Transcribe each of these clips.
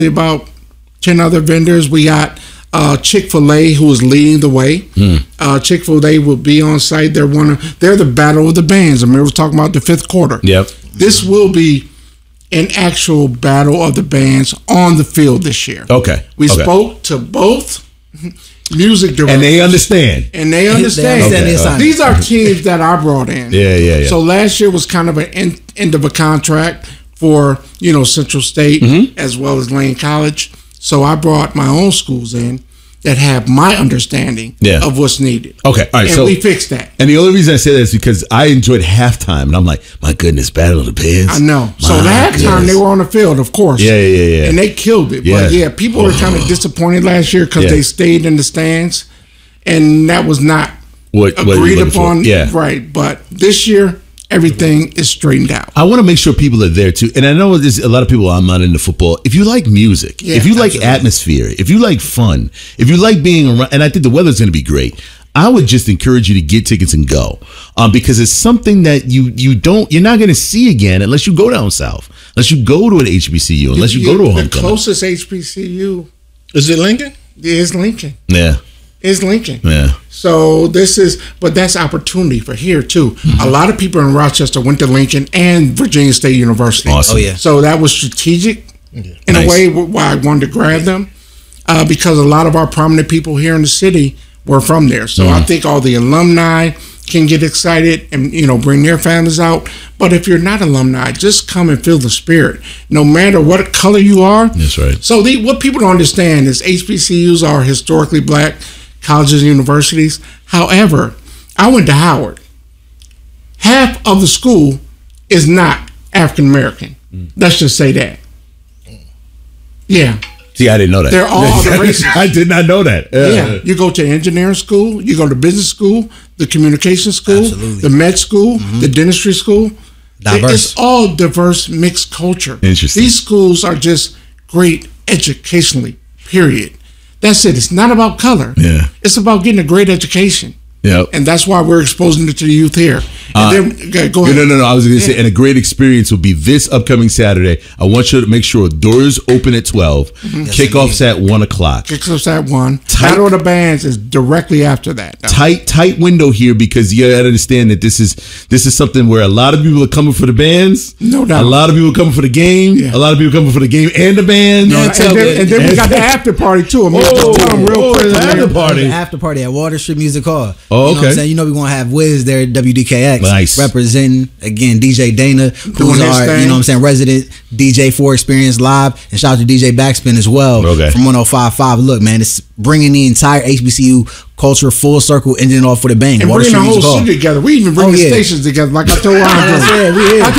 about 10 other vendors. We got Chick-fil-A, who is leading the way. Chick-fil-A will be on site. They're the battle of the bands. I mean, we was talking about the fifth quarter. Yep. This will be an actual battle of the bands on the field this year. Okay. We spoke to both music directors. And they understand. Okay. These are teams that I brought in. Yeah. So last year was kind of an end of a contract for, Central State as well as Lane College. So I brought my own schools in that have my understanding of what's needed. Okay, all right. And we fixed that. And the only reason I say that is because I enjoyed halftime, and I'm like, my goodness, Battle of the Bands. I know. So the halftime, they were on the field, of course. Yeah. And they killed it. Yeah. But people were kind of disappointed last year because they stayed in the stands, and that was not agreed upon. Yeah. Right. But this year, everything is straightened out. I want to make sure people are there too. And I know there's a lot of people, I'm not into football. If you like music, if you like atmosphere, if you like fun, if you like being around, and I think the weather's going to be great, I would just encourage you to get tickets and go. Because it's something that you're not going to see again unless you go down south, unless you go to an HBCU, unless you go to a homecoming. The closest HBCU. Is it Lincoln? It's Lincoln. Yeah. It's Lincoln. Yeah. So but that's opportunity for here too. A lot of people in Rochester went to Lincoln and Virginia State University. Awesome. Oh yeah. So that was strategic in a way why I wanted to grab them because a lot of our prominent people here in the city were from there. So I think all the alumni can get excited and bring their families out. But if you're not alumni, just come and feel the spirit, no matter what color you are. That's right. So what people don't understand is HBCUs are historically black colleges and universities. However, I went to Howard. Half of the school is not African American. Let's just say that. Yeah. See, I didn't know that. They're all other races. I did not know that. Yeah. You go to engineering school, you go to business school, the communication school, the med school, the dentistry school. Diverse. It's all diverse, mixed culture. Interesting. These schools are just great educationally, period. That's it. It's not about color. Yeah. It's about getting a great education. Yep. And that's why we're exposing it to the youth here. And then, go ahead. No. I was going to say, and a great experience will be this upcoming Saturday. I want you to make sure doors open at 12. Kickoff's at 1 o'clock. Kickoff's at 1. Battle of the Bands is directly after that. Tight window here because you got to understand that this is something where a lot of people are coming for the bands. No doubt. A lot of people are coming for the game. Yeah. A lot of people coming for the game and the band. And then we got the after party too. Real quick. The after party at Water Street Music Hall. Oh, you know what I'm saying? We're going to have Wiz there at WDKX. Nice. Representing, again, DJ Dana, who's our, resident DJ for Experience Live. And shout out to DJ Backspin as well from 105.5. Look, man, it's bringing the entire HBCU culture full circle, ending off with a bang. And bringing the whole city together. We even bring the stations together. Like I told Andre.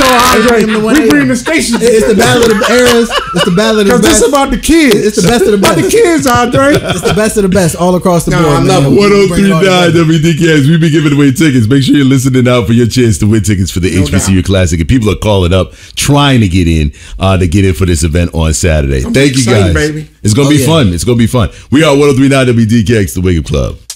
We bring the stations together. It's the battle of the eras. It's the battle of the best. Because it's about the kids. It's the best of the best. About the kids, Andre. It's the best of the best all across the board. I love it. 1039 WDKX. We've been giving away tickets. Make sure you're listening out for your chance to win tickets for the HBCU Classic. And people are calling up trying to get in for this event on Saturday. Thank you guys. Baby. It's going to be fun. It's going to be fun. We are 1039 WDKX, the Wake Up Club.